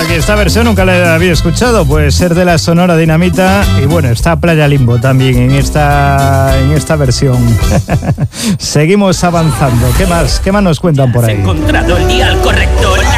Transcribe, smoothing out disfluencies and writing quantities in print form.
porque esta versión nunca la había escuchado. Puede ser de la Sonora Dinamita. Y bueno, está Playa Limbo también en esta versión. Seguimos avanzando. ¿Qué más nos cuentan por ahí? Has encontrado el dial correcto.